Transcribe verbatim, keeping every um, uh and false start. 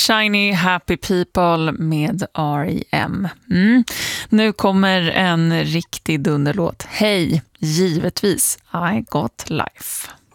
Shiny Happy People med R E M. Mm. Nu kommer en riktig dunderlåt. Hej, givetvis I Got Life.